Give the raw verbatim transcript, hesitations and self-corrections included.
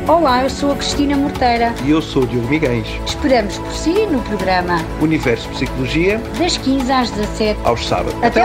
Olá, eu sou a Cristina Morteira. E eu sou o Diogo Miguens. Esperamos por si no programa Universo Psicologia, das quinze às dezassete, aos sábados. Até